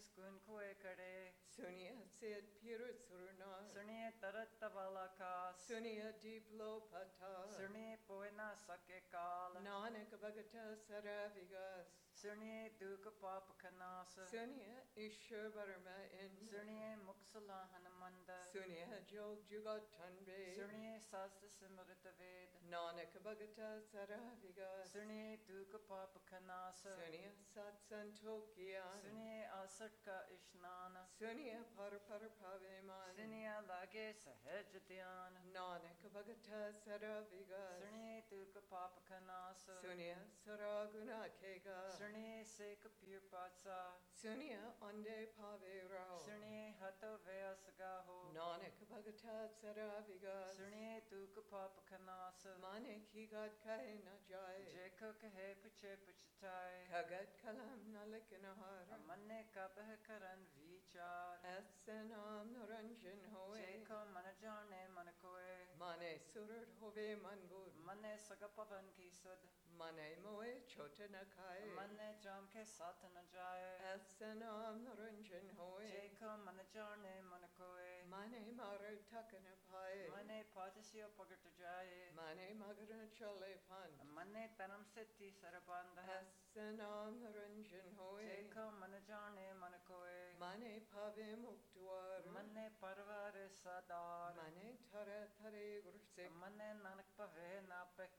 gun kue kare. Sunia Sid Pira Surna. Surni tarat tavalakas. Sunia Diplo Pata. Surni poena sake kala. Nanak Bhagata Saravigas. Surni duka papa kanasa. Sunia Ishur Barma in. Surni muksala hanamanda. Sunia Jog Jugat Tanbe. Surni sasta simrita ved. Nanak Bhagata Saravigas. Surni duka papa kanasa. Sunia Satsantokian. Surni asarka ishnana. Sunia Par Paveman. Surni lage sahajadhyana. Nanak Bhagata Saravigas. Surni duka papa kanasa. Sunia Saraguna Kega. Surni seka pirpatsa. Sunia Ande Paverao. Surni hato veasagaho. Nanak Bhagata Saravigas. Surni duka papa kanasa. Manik Higat Kaina Jai. Jeko kahe puche puchitai. Kagat Kalam Nalikanahara. Manne kabah karan vichar. Asanam Naranjan Hoe. Jeko manajane manakoe. Mane Surat Hove Manbud. Manne sagapavan kisud. Mane Moe Chota Nakai. Manne jam ke satana jaye. Asanam Naranjan Hoe. Jeko manajane manakoe. Mane Mara Takanapai. Manne patisyo pagarta jaye. Mane Magana Chale Pan. Manne tanam seti sarabanda. Asanam Naranjan Hoe. Jeko manajane manakoe. Mane Pave Muktuar. Manne parvare sadar. Mane Tara Tare Gursik. Manne nanak pave napek.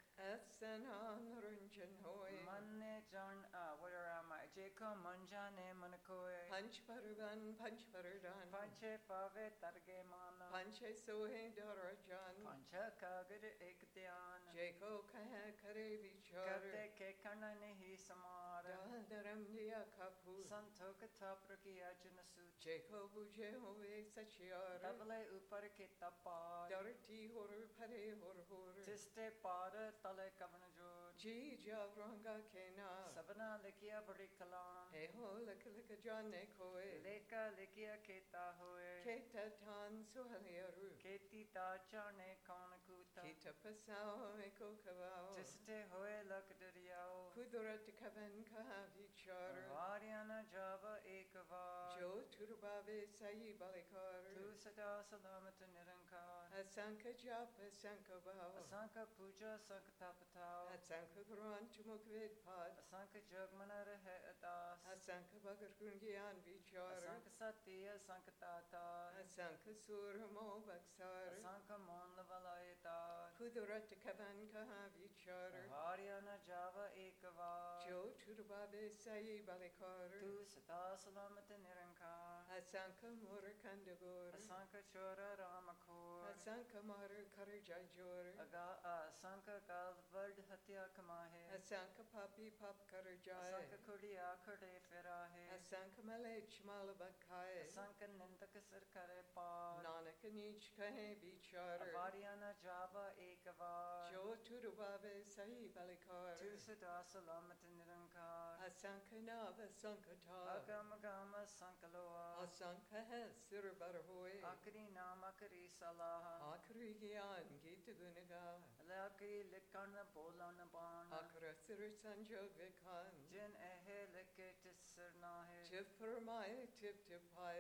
Asanam Naranjan Hoe. Manne jan where am I? Jeko manjane manakoe. Panch Paravan, Panch Paradan. Panche pave targe mana. Panche Sohe Darajan. Pancha kagir ek dhyan. Jaco Kaha Kare Vichar. Kate ke karna nahi samar. Dadaram Dia Kapu. Santo katha prakiya janasut. Jaco Buje Hove Sachiar. Tabale upar ke tapar. Darti Horror Pare Horror. Tiste par tale kavana jod. Ji Javranga Kena. Sabana likiya badi kalam. Eho Laka Jane Koe. Leka likiya keta hoye. Keta Tan Suhaliaru. Keti ta chane kauna kuta. Kita Pasao Eko Kavao. Tiste hoye lakadriyao. Kudurat Kavan Kaha Vichar. Varyana java ekava. Jo Turbave Sai Balikar. Tu sada salamat nirankar. Asanka Japa Sanka Bao. Asanka puja sankatapatao. Asanka Kuran Tumukvid Pad. Asanka jagmana rehe adas. Asanka Bagar Gungian Vichar. Asanka satya sankatata. Asanka Suramo Baksar. Asanka mon lavalayata. Kudurat Kavan Kaha Vichar. Varyana java ekava. Jo Turbave Sai Balikar. Tu sada salamat nirankar. Asanka Murakandagur. Asanka chora ramakor. Asanka Mar Karajajor. Asanka galvard hatya kamahe. Asanka Papi Pap Karajai. Asanka kuriya kade ferahe. Asanka Malech Malabakai. Asanka nindak sarkare par. Nanak Nich Kahe Vichar. Varyana java ekava. Jo Turubave Sai Balikar. Tu sada salamat nirankar. Asanka Nava Sankata. Agam gama sankaloa. Asanka Hes Sirbarhoy. Akri nam akri salaha. Akri Gyan Gita Gunaga. Lakri likana bolana bana. Akra Sir Sanjog Vikan. Jin ehe leke tisarnahe. Tif Permai Tip Tipai.